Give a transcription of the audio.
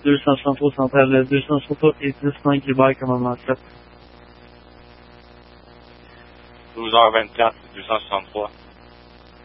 263 Centrale 263 et 19 Québec, commandement 7. 12h24, 263.